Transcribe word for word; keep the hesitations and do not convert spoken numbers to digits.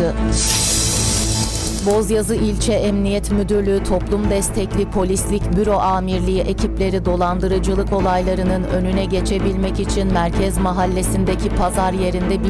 açtı. Bozyazı İlçe Emniyet Müdürlüğü Toplum Destekli Polislik Büro Amirliği ekipleri dolandırıcılık olaylarının önüne geçebilmek için Merkez Mahallesi'ndeki pazar yerinde